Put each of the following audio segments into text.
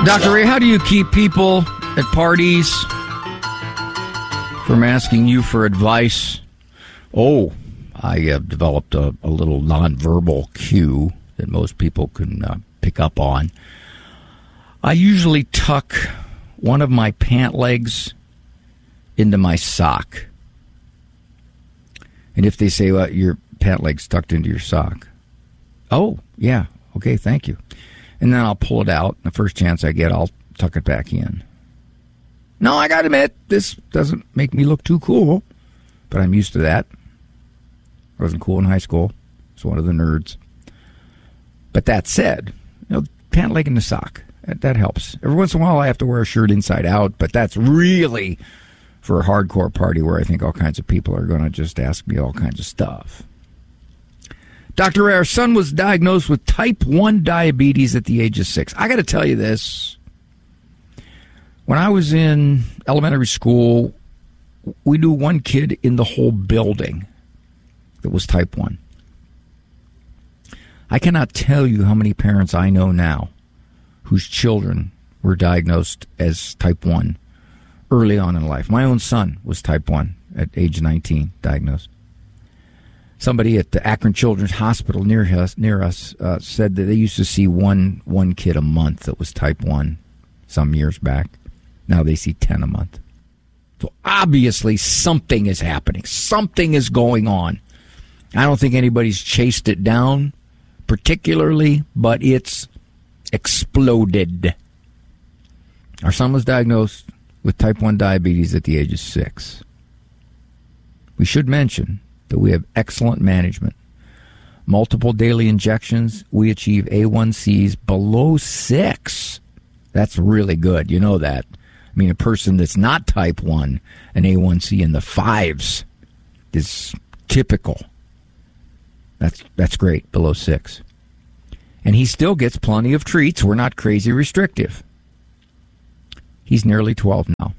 Dr. Ray, how do you keep people at parties from asking you for advice? Oh, I have developed a little nonverbal cue that most people can pick up on. I usually tuck one of my pant legs into my sock. And if they say, well, your pant leg's tucked into your sock. Oh, yeah. Okay, thank you. And then I'll pull it out. The first chance I get, I'll tuck it back in. No, I gotta admit, this doesn't make me look too cool, but I'm used to that. I wasn't cool in high school. I was one of the nerds. But that said, pant leg in the sock, that helps. Every once in a while I have to wear a shirt inside out, but that's really for a hardcore party where I think all kinds of people are going to just ask me all kinds of stuff. Dr. Ray, our son was diagnosed with type 1 diabetes at the age of 6. I got to tell you this. When I was in elementary school, we knew one kid in the whole building that was type 1. I cannot tell you how many parents I know now whose children were diagnosed as type 1 early on in life. My own son was type 1 at age 19, diagnosed. Somebody at the Akron Children's Hospital near us said that they used to see one kid a month that was type 1 some years back. Now they see 10 a month. So obviously something is happening. Something is going on. I don't think anybody's chased it down particularly, but it's exploded. Our son was diagnosed with type 1 diabetes at the age of 6. We should mention that we have excellent management. Multiple daily injections. We achieve A1Cs below 6. That's really good. You know that. I mean, a person that's not type 1, an A1C in the 5s is typical. That's great, below 6. And he still gets plenty of treats. We're not crazy restrictive. He's nearly 12 now.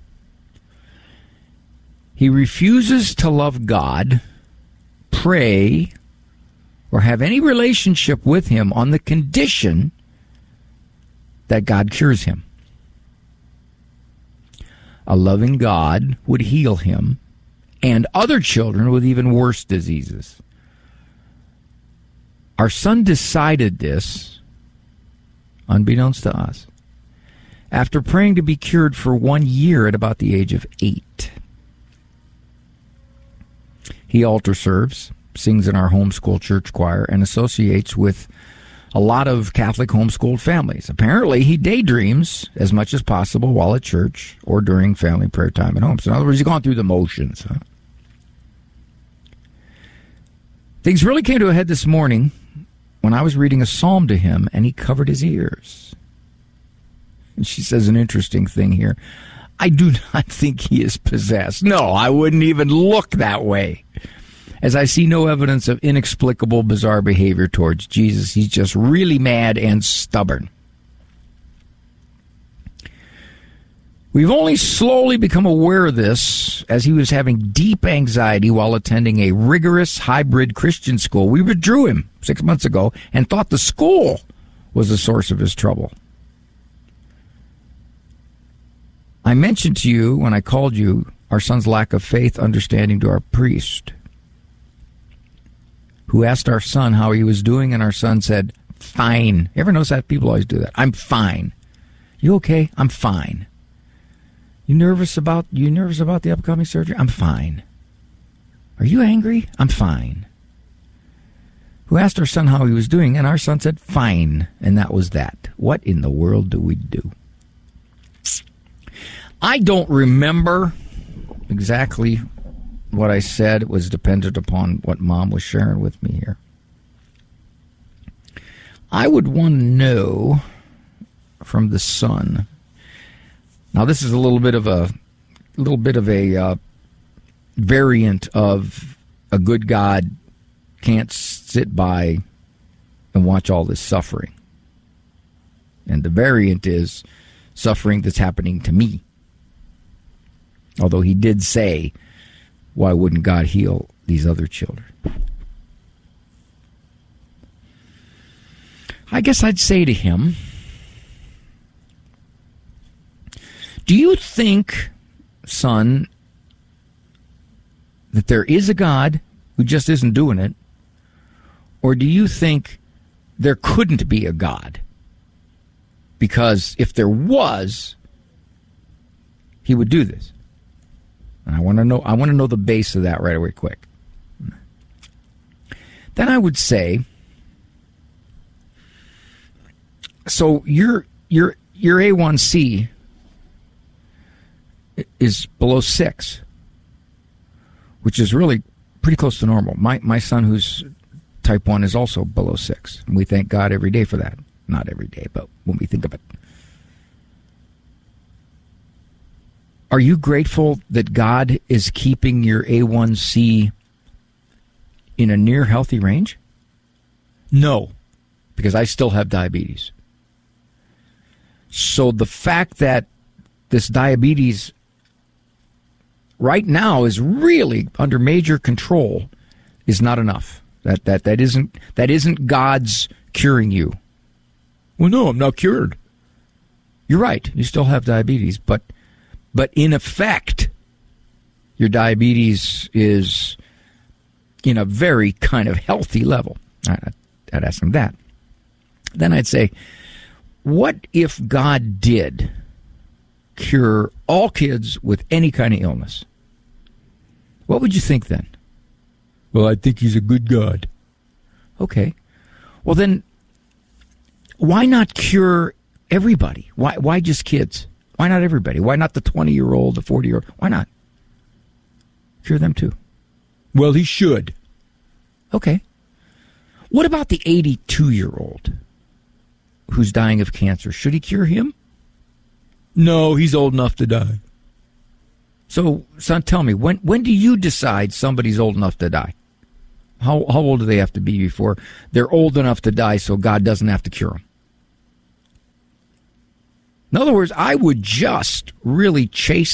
He refuses to love God, pray, or have any relationship with him on the condition that God cures him. A loving God would heal him and other children with even worse diseases. Our son decided this, unbeknownst to us, after praying to be cured for 1 year at about the age of 8. He altar serves, sings in our homeschool church choir, and associates with a lot of Catholic homeschooled families. Apparently, he daydreams as much as possible while at church or during family prayer time at home. So in other words, he's gone through the motions. Things really came to a head this morning when I was reading a psalm to him, and he covered his ears. And she says an interesting thing here. I do not think he is possessed. No, I wouldn't even look that way. As I see no evidence of inexplicable, bizarre behavior towards Jesus. He's just really mad and stubborn. We've only slowly become aware of this as he was having deep anxiety while attending a rigorous hybrid Christian school. We withdrew him 6 months ago and thought the school was the source of his trouble. I mentioned to you when I called you our son's lack of faith, understanding to our priest, who asked our son how he was doing, and our son said, fine. You ever notice that? People always do that. I'm fine. You okay? I'm fine. You nervous about the upcoming surgery? I'm fine. Are you angry? I'm fine. Who asked our son how he was doing, and our son said, fine. And that was that. What in the world do we do? I don't remember exactly what I said. It was dependent upon what Mom was sharing with me here. I would want to know from the son. Now, this is a little bit of a variant of a good God can't sit by and watch all this suffering. And the variant is suffering that's happening to me. Although he did say, why wouldn't God heal these other children? I guess I'd say to him, Do you think, son, that there is a God who just isn't doing it? Or do you think there couldn't be a God? Because if there was, he would do this. And I want to know the base of that right away quick. Then I would say, so your A1C is below 6, which is really pretty close to normal. My son, who's type 1, is also below 6. And we thank God every day for that. Not every day, but when we think of it. Are you grateful that God is keeping your A1C in a near healthy range? No, because I still have diabetes. So the fact that this diabetes right now is really under major control is not enough. That isn't God's curing you. Well, no, I'm not cured. You're right. You still have diabetes, but in effect, your diabetes is in a very kind of healthy level. I'd ask him that. Then I'd say, what if God did cure all kids with any kind of illness? What would you think then? Well, I think he's a good God. Okay. Well, then, why not cure everybody? Why just kids? Why not everybody? Why not the 20-year-old, the 40-year-old? Why not? Cure them too. Well, he should. Okay. What about the 82-year-old who's dying of cancer? Should he cure him? No, he's old enough to die. So, son, tell me, when do you decide somebody's old enough to die? How old do they have to be before they're old enough to die so God doesn't have to cure them? In other words, I would just really chase